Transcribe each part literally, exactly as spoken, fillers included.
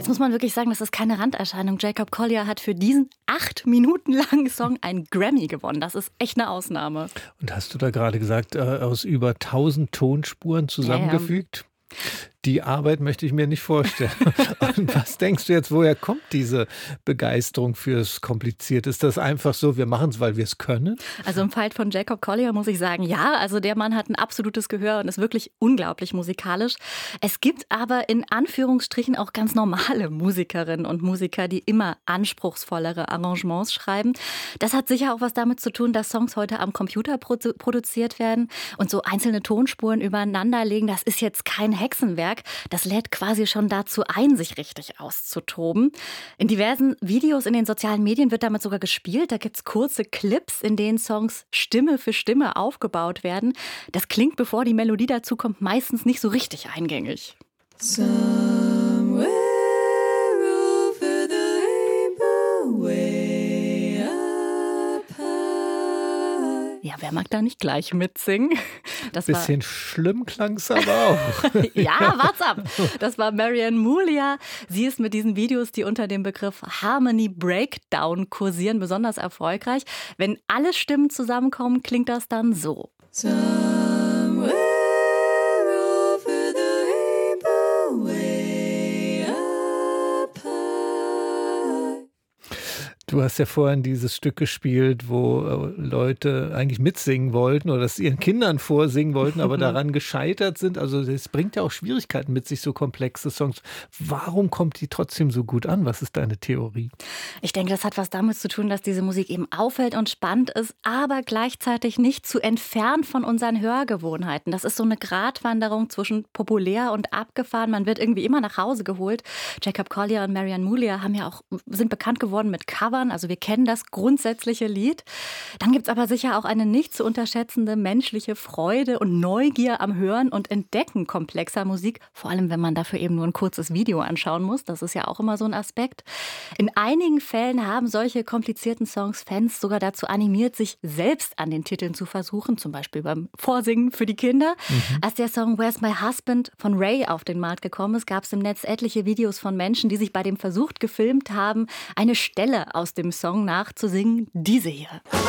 muss man wirklich sagen, das ist keine Randerscheinung. Jacob Collier hat für diesen acht Minuten langen Song einen Grammy gewonnen. Das ist echt eine Ausnahme. Und hast du da gerade gesagt, äh, aus über tausend Tonspuren zusammengefügt? Ja, ja. Die Arbeit möchte ich mir nicht vorstellen. Und was denkst du jetzt, woher kommt diese Begeisterung fürs Komplizierte? Ist das einfach so, wir machen es, weil wir es können? Also im Fall von Jacob Collier muss ich sagen, ja, also der Mann hat ein absolutes Gehör und ist wirklich unglaublich musikalisch. Es gibt aber in Anführungsstrichen auch ganz normale Musikerinnen und Musiker, die immer anspruchsvollere Arrangements schreiben. Das hat sicher auch was damit zu tun, dass Songs heute am Computer produ- produziert werden und so einzelne Tonspuren übereinander legen. Das ist jetzt kein Hexenwerk. Das lädt quasi schon dazu ein, sich richtig auszutoben. In diversen Videos in den sozialen Medien wird damit sogar gespielt. Da gibt es kurze Clips, in denen Songs Stimme für Stimme aufgebaut werden. Das klingt, bevor die Melodie dazu kommt, meistens nicht so richtig eingängig. Somewhere over the rainbow, way up high. Ja, wer mag da nicht gleich mitsingen? Das Bisschen war schlimm klang's aber auch. Ja, wart's ab. Das war Marianne Moulier. Sie ist mit diesen Videos, die unter dem Begriff Harmony Breakdown kursieren, besonders erfolgreich. Wenn alle Stimmen zusammenkommen, klingt das dann so. Somewhere over the rainbow, way up high. Du hast ja vorhin dieses Stück gespielt, wo Leute eigentlich mitsingen wollten oder es ihren Kindern vorsingen wollten, aber daran gescheitert sind. Also es bringt ja auch Schwierigkeiten mit sich, so komplexe Songs. Warum kommt die trotzdem so gut an? Was ist deine Theorie? Ich denke, das hat was damit zu tun, dass diese Musik eben auffällt und spannend ist, aber gleichzeitig nicht zu entfernt von unseren Hörgewohnheiten. Das ist so eine Gratwanderung zwischen populär und abgefahren. Man wird irgendwie immer nach Hause geholt. Jacob Collier und Marianne Moulier haben ja auch, sind bekannt geworden mit Covern. Also wir kennen das grundsätzliche Lied. Dann gibt es aber sicher auch eine nicht zu unterschätzende menschliche Freude und Neugier am Hören und Entdecken komplexer Musik. Vor allem, wenn man dafür eben nur ein kurzes Video anschauen muss. Das ist ja auch immer so ein Aspekt. In einigen Fällen haben solche komplizierten Songs Fans sogar dazu animiert, sich selbst an den Titeln zu versuchen. Zum Beispiel beim Vorsingen für die Kinder. Mhm. Als der Song Where's My Husband von Ray auf den Markt gekommen ist, gab es im Netz etliche Videos von Menschen, die sich bei dem Versuch gefilmt haben, eine Stelle aus dem Song nachzusingen, diese hier.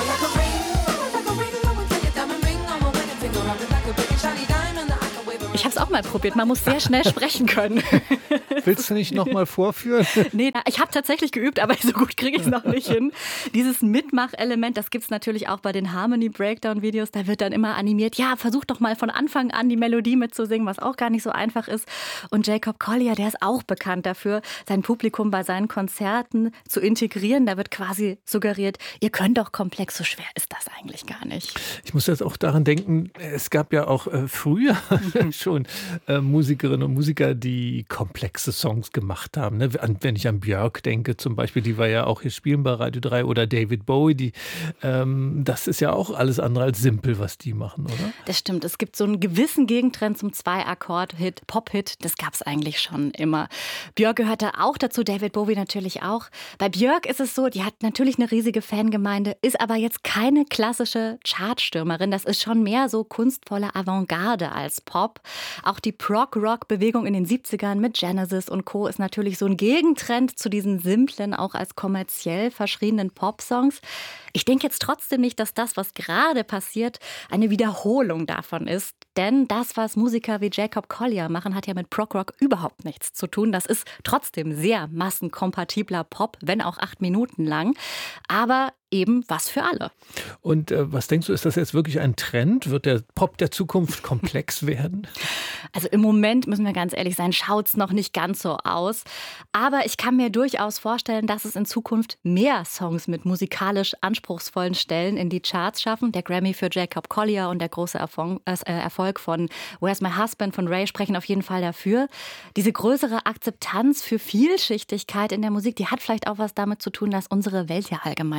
Ich habe es auch mal probiert. Man muss sehr schnell sprechen können. Willst du nicht noch mal vorführen? Nee, ich habe tatsächlich geübt, aber so gut kriege ich es noch nicht hin. Dieses Mitmachelement, das gibt es natürlich auch bei den Harmony Breakdown Videos. Da wird dann immer animiert, ja, versuch doch mal von Anfang an die Melodie mitzusingen, was auch gar nicht so einfach ist. Und Jacob Collier, der ist auch bekannt dafür, sein Publikum bei seinen Konzerten zu integrieren. Da wird quasi suggeriert, ihr könnt doch komplex, so schwer ist das eigentlich gar nicht. Ich muss jetzt auch daran denken, es gab ja auch äh, früher schon äh, Musikerinnen und Musiker, die komplexe Songs gemacht haben. Ne? Wenn ich an Björk denke zum Beispiel, die war ja auch hier spielen bei Radio drei, oder David Bowie, die, ähm, das ist ja auch alles andere als simpel, was die machen, oder? Das stimmt, es gibt so einen gewissen Gegentrend zum Zwei-Akkord-Hit, Pop-Hit, das gab es eigentlich schon immer. Björk gehörte auch dazu, David Bowie natürlich auch. Bei Björk ist es so, die hat natürlich eine riesige Fangemeinde, ist aber jetzt keine klassische Chartstürmerin, das ist schon mehr so kunstvolle Avantgarde als Pop. Auch die Prog-Rock-Bewegung in den siebzigern mit Genesis und Co. ist natürlich so ein Gegentrend zu diesen simplen, auch als kommerziell verschriebenen Popsongs. Ich denke jetzt trotzdem nicht, dass das, was gerade passiert, eine Wiederholung davon ist. Denn das, was Musiker wie Jacob Collier machen, hat ja mit Prog-Rock überhaupt nichts zu tun. Das ist trotzdem sehr massenkompatibler Pop, wenn auch acht Minuten lang. Aber eben was für alle. Und äh, was denkst du, ist das jetzt wirklich ein Trend? Wird der Pop der Zukunft komplex werden? Also im Moment, müssen wir ganz ehrlich sein, schaut es noch nicht ganz so aus. Aber ich kann mir durchaus vorstellen, dass es in Zukunft mehr Songs mit musikalisch anspruchsvollen Stellen in die Charts schaffen. Der Grammy für Jacob Collier und der große Erfolg, äh, Erfolg von Where's My Husband von Ray sprechen auf jeden Fall dafür. Diese größere Akzeptanz für Vielschichtigkeit in der Musik, die hat vielleicht auch was damit zu tun, dass unsere Welt ja allgemein komplex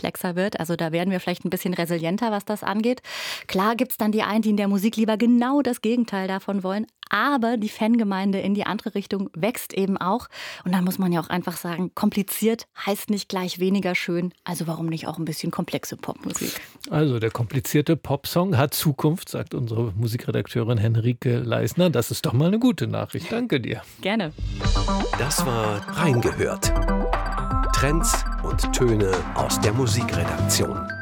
komplexer wird. Also da werden wir vielleicht ein bisschen resilienter, was das angeht. Klar gibt es dann die einen, die in der Musik lieber genau das Gegenteil davon wollen. Aber die Fangemeinde in die andere Richtung wächst eben auch. Und dann muss man ja auch einfach sagen, kompliziert heißt nicht gleich weniger schön. Also warum nicht auch ein bisschen komplexe Popmusik? Also der komplizierte Popsong hat Zukunft, sagt unsere Musikredakteurin Henrike Leisner. Das ist doch mal eine gute Nachricht. Danke dir. Gerne. Das war Reingehört. Trends und Töne aus der Musikredaktion.